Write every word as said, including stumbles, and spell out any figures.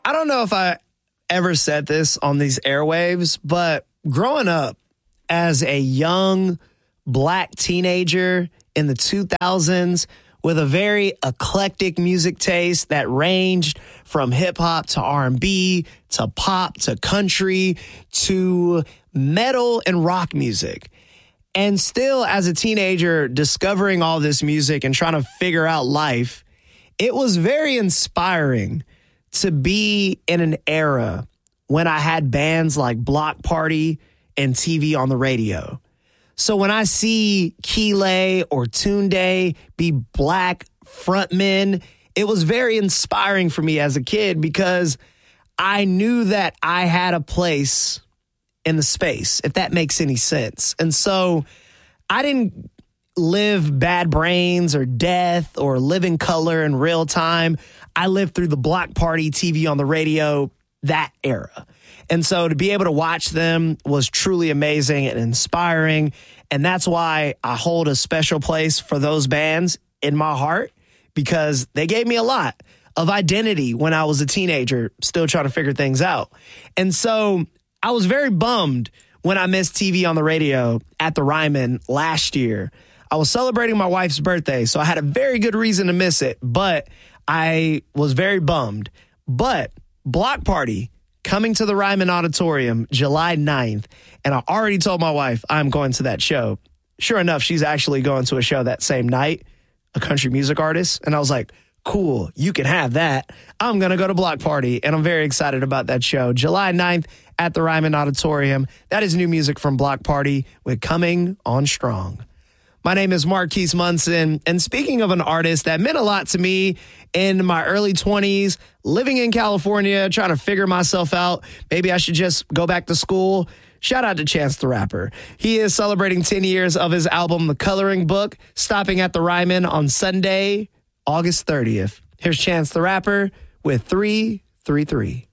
I don't know if I ever said this on these airwaves, but growing up as a young black teenager in the two thousands with a very eclectic music taste that ranged from hip hop to R and B to pop to country to metal and rock music. And still as a teenager discovering all this music and trying to figure out life, it was very inspiring to be in an era when I had bands like Block Party and T V on the radio. So when I see Keeley or Tunde be black frontmen, it was very inspiring for me as a kid because I knew that I had a place in the space, if that makes any sense. And so I didn't live Bad Brains or Death or Living Color in real time. I lived through the Block Party, T V on the radio, that era. And so to be able to watch them was truly amazing and inspiring. And that's why I hold a special place for those bands in my heart, because they gave me a lot of identity when I was a teenager, still trying to figure things out. And so I was very bummed when I missed T V on the radio at the Ryman last year. I was celebrating my wife's birthday, so I had a very good reason to miss it, but I was very bummed. But Block Party coming to the Ryman Auditorium July ninth, and I already told my wife I'm going to that show. Sure enough, she's actually going to a show that same night, a country music artist, and I was like, cool, you can have that. I'm going to go to Block Party, and I'm very excited about that show. July ninth at the Ryman Auditorium. That is new music from Block Party with Coming On Strong. My name is Marquise Munson, and speaking of an artist that meant a lot to me in my early twenties, living in California, trying to figure myself out, maybe I should just go back to school. Shout out to Chance the Rapper. He is celebrating ten years of his album, The Coloring Book, stopping at the Ryman on Sunday, August thirtieth. Here's Chance the Rapper with three three three.